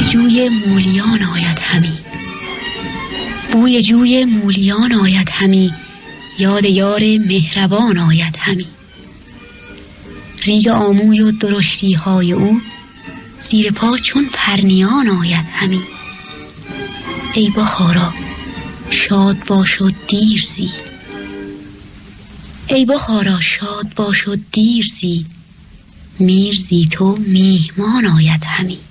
جوی مولیان آید همی، بوی جوی مولیان آید همی، یاد یار مهربان آید همی. ریگ آموی و درشتی های او، زیر پا چون پرنیان آید همی. ای بخارا شاد باش و دیر زی، ای بخارا شاد باش و دیر زی، میر زی تو میهمان آید همی.